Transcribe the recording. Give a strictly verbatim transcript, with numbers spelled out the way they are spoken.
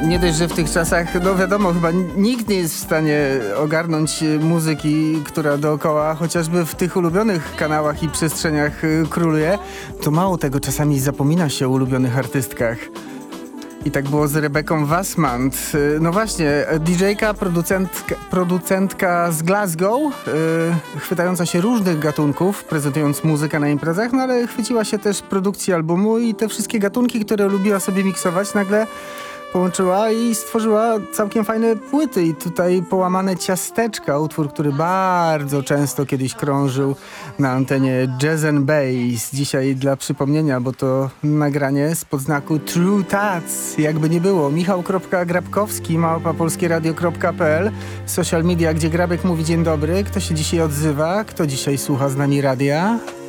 nie dość, że w tych czasach, no wiadomo, chyba nikt nie jest w stanie ogarnąć muzyki, która dookoła, chociażby w tych ulubionych kanałach i przestrzeniach króluje, to mało tego, czasami zapomina się o ulubionych artystkach. I tak było z Rebeką Wassmann. No właśnie, didżejka, producentka, producentka z Glasgow, yy, chwytająca się różnych gatunków, prezentując muzykę na imprezach, no ale chwyciła się też produkcji albumu i te wszystkie gatunki, które lubiła sobie miksować, nagle połączyła i stworzyła całkiem fajne płyty. I tutaj Połamane ciasteczka, utwór, który bardzo często kiedyś krążył na antenie Jazz and Bass. Dzisiaj dla przypomnienia, bo to nagranie spod znaku True Tats. Jakby nie było. Michał.Grabkowski, małpa polskieradio kropka pe el, social media, gdzie Grabek mówi dzień dobry. Kto się dzisiaj odzywa? Kto dzisiaj słucha z nami radia?